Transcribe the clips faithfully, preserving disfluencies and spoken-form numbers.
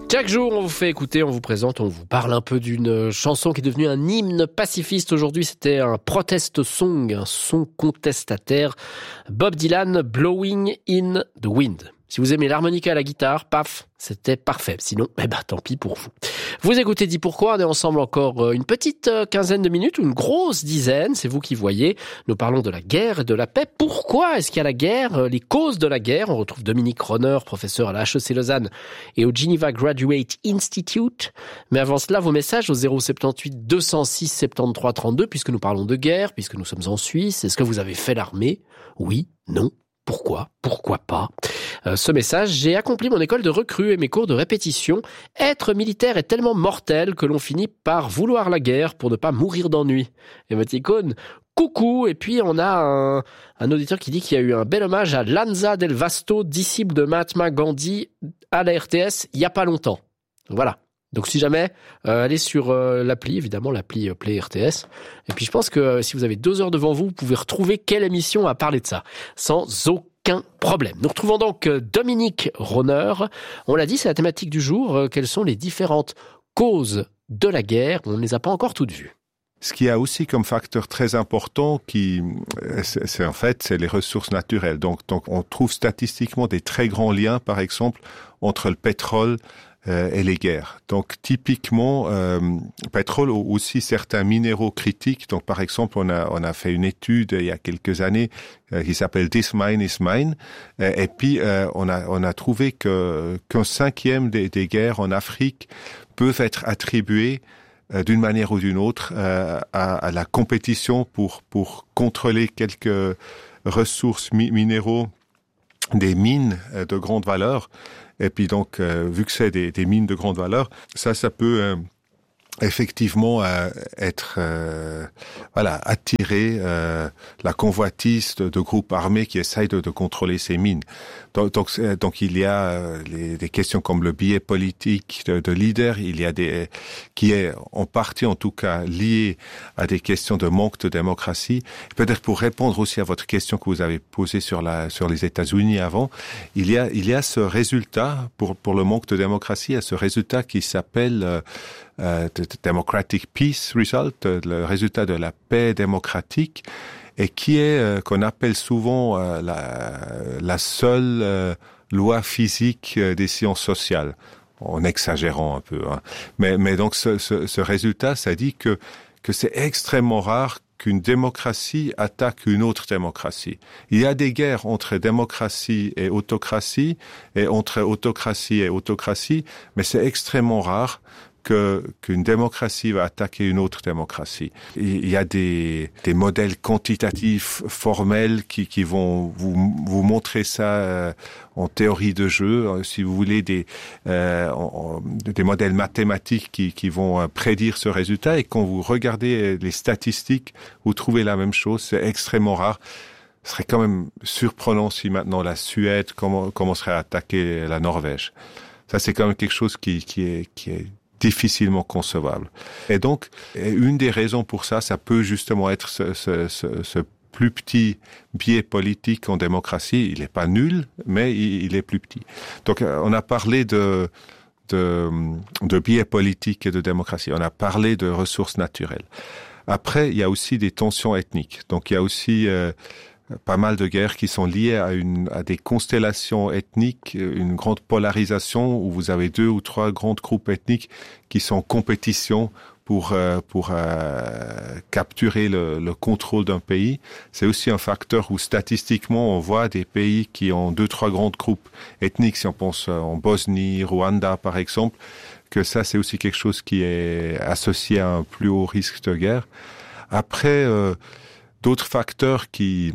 Chaque jour, on vous fait écouter, on vous présente, on vous parle un peu d'une chanson qui est devenue un hymne pacifiste. Aujourd'hui, c'était un protest song, un son contestataire. Bob Dylan, Blowing in the Wind. Si vous aimez l'harmonica à la guitare, paf, c'était parfait. Sinon, eh ben, tant pis pour vous. Vous écoutez Dis Pourquoi, on est ensemble encore une petite quinzaine de minutes, ou une grosse dizaine, c'est vous qui voyez. Nous parlons de la guerre et de la paix. Pourquoi est-ce qu'il y a la guerre? Les causes de la guerre. On retrouve Dominique Ronner, professeur à la H E C Lausanne et au Geneva Graduate Institute. Mais avant cela, vos messages au zéro sept huit deux zéro six soixante-treize trente-deux, puisque nous parlons de guerre, puisque nous sommes en Suisse. Est-ce que vous avez fait l'armée? Oui? Non? Pourquoi? Pourquoi pas? euh, Ce message, j'ai accompli mon école de recrue et mes cours de répétition. Être militaire est tellement mortel que l'on finit par vouloir la guerre pour ne pas mourir d'ennui. Émoticône, coucou. Et puis on a un, un auditeur qui dit qu'il y a eu un bel hommage à Lanza Del Vasto, disciple de Mahatma Gandhi à la R T S il y a pas longtemps. Voilà. Donc si jamais, euh, allez sur euh, l'appli, évidemment l'appli euh, Play R T S. Et puis je pense que euh, si vous avez deux heures devant vous, vous pouvez retrouver quelle émission a parlé de ça, sans aucun problème. Nous retrouvons donc euh, Dominique Ronner. On l'a dit, c'est la thématique du jour. Euh, quelles sont les différentes causes de la guerre? On ne les a pas encore toutes vues. Ce qu'il y a aussi comme facteur très important, qui, c'est, c'est en fait, c'est les ressources naturelles. Donc, donc, on trouve statistiquement des très grands liens, par exemple, entre le pétrole euh, et les guerres. Donc, typiquement, euh, pétrole ou aussi certains minéraux critiques. Donc, par exemple, on a on a fait une étude il y a quelques années euh, qui s'appelle This Mine is Mine, euh, et puis euh, on a on a trouvé que qu'un cinquième des, des guerres en Afrique peuvent être attribuées d'une manière ou d'une autre euh, à, à la compétition pour pour contrôler quelques ressources mi- minéraux, des mines euh, de grande valeur. Et puis donc, euh, vu que c'est des, des mines de grande valeur, ça, ça peut euh, effectivement euh, être euh, voilà attirer euh, la convoitise de, de groupes armés qui essayent de, de contrôler ces mines. Donc, donc, donc il y a euh, les, des questions comme le biais politique de, de leader, il y a des qui est en partie en tout cas lié à des questions de manque de démocratie. Peut-être pour répondre aussi à votre question que vous avez posée sur la sur les États-Unis avant, il y a il y a ce résultat pour pour le manque de démocratie, il y a ce résultat qui s'appelle euh, Uh, the Democratic Peace Result, le résultat de la paix démocratique, et qui est euh, qu'on appelle souvent euh, la, la seule euh, loi physique euh, des sciences sociales, en exagérant un peu. Hein. Mais, mais donc ce, ce, ce résultat, ça dit que que c'est extrêmement rare qu'une démocratie attaque une autre démocratie. Il y a des guerres entre démocratie et autocratie, et entre autocratie et autocratie, mais c'est extrêmement rare que qu'une démocratie va attaquer une autre démocratie. Il y a des des modèles quantitatifs formels qui qui vont vous vous montrer ça euh, en théorie de jeu, si vous voulez, des euh, en, des modèles mathématiques qui qui vont euh, prédire ce résultat. Et quand vous regardez les statistiques, vous trouvez la même chose. C'est extrêmement rare. Ce serait quand même surprenant si maintenant la Suède commencerait à attaquer la Norvège. Ça, c'est quand même quelque chose qui qui est qui est difficilement concevable. Et donc, une des raisons pour ça, ça peut justement être ce, ce, ce, ce plus petit biais politique en démocratie. Il n'est pas nul, mais il, il est plus petit. Donc, on a parlé de, de, de biais politique et de démocratie. On a parlé de ressources naturelles. Après, il y a aussi des tensions ethniques. Donc, il y a aussi euh, pas mal de guerres qui sont liées à, une, à des constellations ethniques, une grande polarisation où vous avez deux ou trois grands groupes ethniques qui sont en compétition pour euh, pour euh, capturer le, le contrôle d'un pays. C'est aussi un facteur où statistiquement on voit des pays qui ont deux trois grands groupes ethniques. Si on pense en Bosnie, Rwanda par exemple, que ça c'est aussi quelque chose qui est associé à un plus haut risque de guerre. Après, euh, d'autres facteurs qui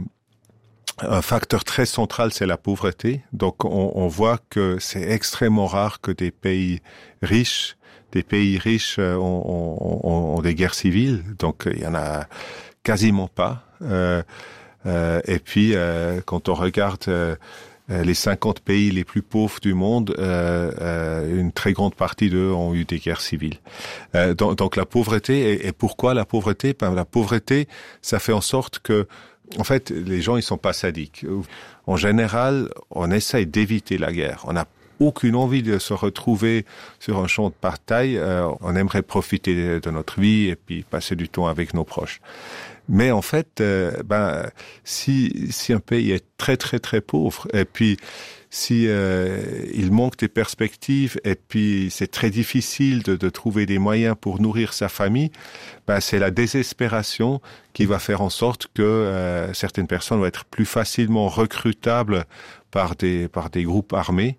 Un facteur très central, c'est la pauvreté. Donc, on, on voit que c'est extrêmement rare que des pays riches, des pays riches ont, ont, ont des guerres civiles. Donc, il y en a quasiment pas. Euh, euh, et puis, euh, quand on regarde euh, les cinquante pays les plus pauvres du monde, euh, euh, une très grande partie d'eux ont eu des guerres civiles. Euh, donc, donc, la pauvreté. Et, et pourquoi la pauvreté? Ben, la pauvreté, ça fait en sorte que en fait, les gens, ils sont pas sadiques. En général, on essaye d'éviter la guerre. On n'a aucune envie de se retrouver sur un champ de bataille. Euh, on aimerait profiter de notre vie et puis passer du temps avec nos proches. Mais en fait, euh, ben, si, si un pays est très très très pauvre, et puis si euh, il manque des perspectives, et puis c'est très difficile de, de trouver des moyens pour nourrir sa famille, ben c'est la désespération qui va faire en sorte que euh, certaines personnes vont être plus facilement recrutables par des par des groupes armés.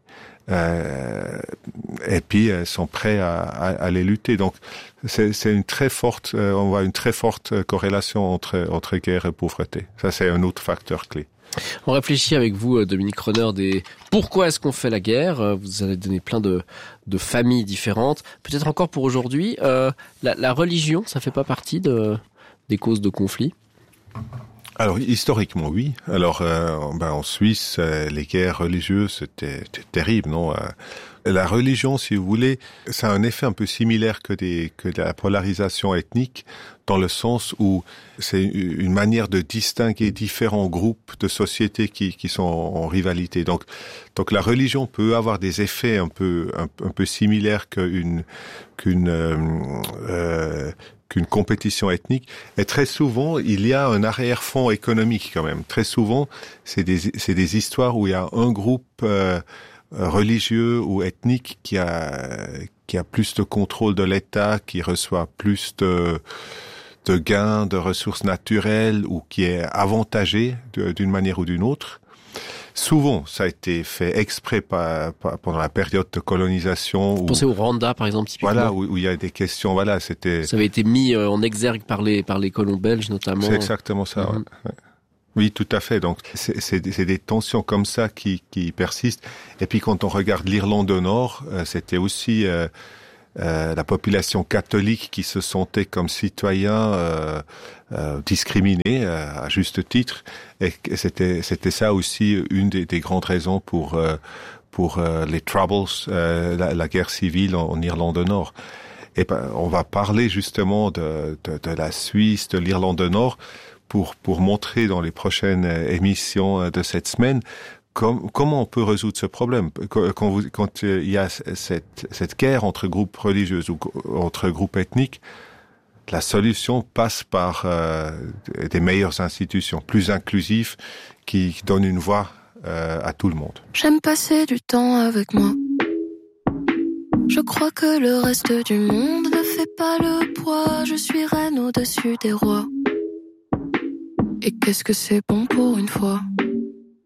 Euh, et puis elles sont prêts à, à, à les lutter. Donc c'est, c'est une très forte, euh, on voit une très forte corrélation entre entre guerre et pauvreté. Ça c'est un autre facteur clé. On réfléchit avec vous, Dominique Renner, des pourquoi est-ce qu'on fait la guerre. Vous avez donné plein de de familles différentes. Peut-être encore pour aujourd'hui, euh, la, la religion, ça fait pas partie de des causes de conflit. Alors historiquement oui. Alors euh, ben, en Suisse, euh, les guerres religieuses c'était, c'était terrible, non euh, La religion, si vous voulez, ça a un effet un peu similaire que des que de la polarisation ethnique, dans le sens où c'est une manière de distinguer différents groupes de sociétés qui qui sont en rivalité. Donc donc la religion peut avoir des effets un peu un, un peu similaires qu'une qu'une euh, euh, qu'une compétition ethnique. Et très souvent, il y a un arrière-fond économique quand même. Très souvent, c'est des, c'est des histoires où il y a un groupe euh, religieux ou ethnique qui a, qui a plus de contrôle de l'État, qui reçoit plus de, de gains, de ressources naturelles, ou qui est avantagé de, d'une manière ou d'une autre. Souvent, ça a été fait exprès par, par, pendant la période de colonisation. Vous pensez au Rwanda, par exemple, typiquement. Voilà, où, où il y a des questions, voilà, c'était... Ça avait été mis en exergue par les, par les colons belges, notamment. C'est exactement ça, mm-hmm. ouais. Oui, tout à fait. Donc, c'est, c'est, c'est des tensions comme ça qui, qui persistent. Et puis, quand on regarde l'Irlande du Nord, euh, c'était aussi... Euh, Euh, la population catholique qui se sentait comme citoyens euh, euh, discriminés euh, à juste titre, et c'était c'était ça aussi une des, des grandes raisons pour euh, pour euh, les troubles, euh, la, la guerre civile en, en Irlande du Nord. Et ben on va parler justement de, de de la Suisse, de l'Irlande du Nord pour pour montrer dans les prochaines émissions de cette semaine Com- comment on peut résoudre ce problème quand, vous, quand il y a cette, cette guerre entre groupes religieux ou entre groupes ethniques? La solution passe par euh, des meilleures institutions, plus inclusives, qui, qui donnent une voix euh, à tout le monde. J'aime passer du temps avec moi. Je crois que le reste du monde ne fait pas le poids. Je suis reine au-dessus des rois. Et qu'est-ce que c'est bon pour une fois?